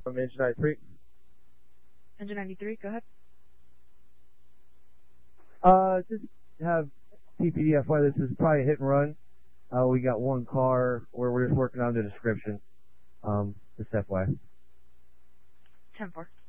From Engine 93. Engine 93, go ahead. Just have TPDFY, this is probably a hit and run. We got one car where we're just working on the description. Just FY. 10-4.